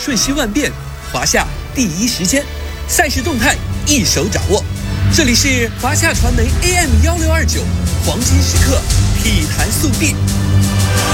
瞬息万变，华夏第一时间，赛事动态一手掌握。这里是华夏传媒 AM 1629，黄金时刻，体坛速递。